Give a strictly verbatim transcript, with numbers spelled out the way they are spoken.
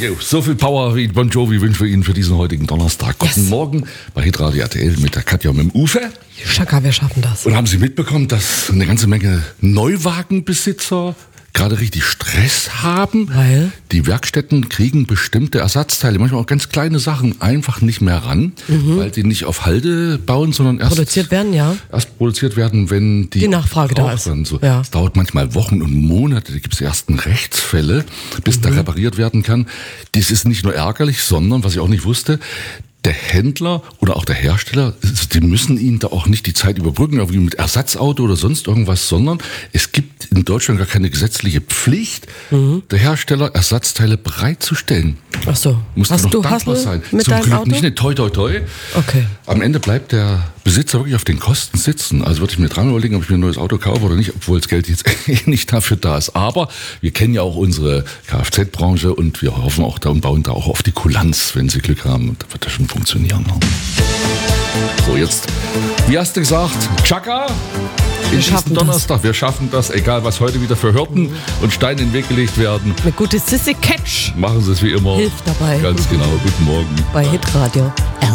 Jo, so viel Power wie Bon Jovi wünschen wir Ihnen für diesen heutigen Donnerstag. Yes. Guten Morgen bei Hitradio R T L mit der Katja und mit dem Uwe. Schaka, wir schaffen das. Und haben Sie mitbekommen, dass eine ganze Menge Neuwagenbesitzer gerade richtig Stress haben? Weil? Die Werkstätten kriegen bestimmte Ersatzteile, manchmal auch ganz kleine Sachen, einfach nicht mehr ran, mhm. weil die nicht auf Halde bauen, sondern erst Produziert werden, ja. Erst produziert werden, wenn die, Die Nachfrage da ist. So. Ja. Es dauert manchmal Wochen und Monate, da gibt es die ersten Rechtsfälle, bis mhm. da repariert werden kann. Das ist nicht nur ärgerlich, sondern, was ich auch nicht wusste, der Händler oder auch der Hersteller, die müssen ihnen da auch nicht die Zeit überbrücken, irgendwie mit Ersatzauto oder sonst irgendwas, sondern es gibt in Deutschland gar keine gesetzliche Pflicht, mhm. der Hersteller Ersatzteile bereitzustellen. Ach so. Musst Hast du noch du dankbar Hassel sein. mit Zum deinem Glück Auto? nicht, ne, toi toi toi. Okay. Am Ende bleibt der Besitzer wirklich auf den Kosten sitzen. Also würde ich mir dran überlegen, ob ich mir ein neues Auto kaufe oder nicht, obwohl das Geld jetzt eh nicht dafür da ist. Aber wir kennen ja auch unsere Kfz-Branche und wir hoffen auch da und bauen da auch auf die Kulanz, wenn sie Glück haben. Und da wird das schon funktionieren. So, jetzt, wie hast du gesagt, Chaka? Wir In schaffen diesem Donnerstag, wir schaffen das, egal was heute wieder für Hürden und Steine in den Weg gelegt werden. Eine gute Sissy Catch Machen Sie es wie immer. hilft dabei. Ganz genau. Guten Morgen. Bei Hitradio.